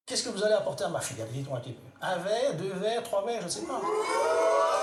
Qu'est-ce que vous allez apporter à ma fille? Dites-moi un petit peu. Un verre, deux verres, trois verres, je ne sais pas.